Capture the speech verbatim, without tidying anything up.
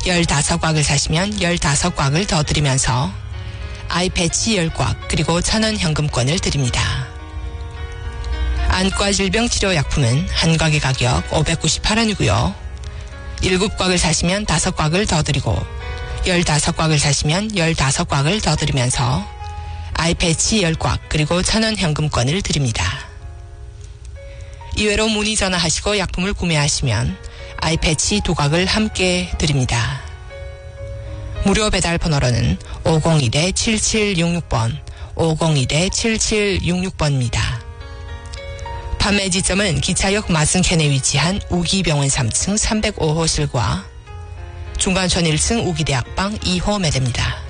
열다섯 곽을 사시면 열다섯 곽을 더 드리면서 아이 패치 열 곽 그리고 천원 현금권을 드립니다. 안과 질병 치료 약품은 한 곽의 가격 오백구십팔 원이고요. 일곱 곽을 사시면 다섯 곽을 더 드리고 열다섯 곽을 사시면 열다섯 곽을 더 드리면서 아이 패치 열 곽 그리고 천원 현금권을 드립니다. 이외로 문의 전화하시고 약품을 구매하시면 아이 패치 두 곽을 함께 드립니다. 무료 배달 번호로는 오공일 칠칠육육 번, 오공일 칠칠육육 번입니다. 판매 지점은 기차역 마승캔에 위치한 우기병원 삼 층 삼백오 호실과 중간촌 일 층 우기대학방 이 호 매대입니다.